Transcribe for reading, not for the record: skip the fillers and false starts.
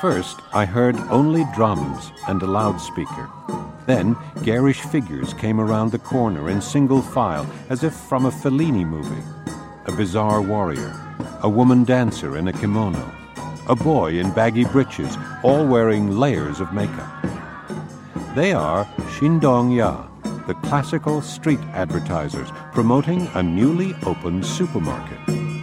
first, I heard only drums and a loudspeaker. Then, garish figures came around the corner in single file, as if from a Fellini movie. A bizarre warrior, a woman dancer in a kimono, a boy in baggy breeches, all wearing layers of makeup. They are Shindong-ya, the classical street advertisers promoting a newly opened supermarket.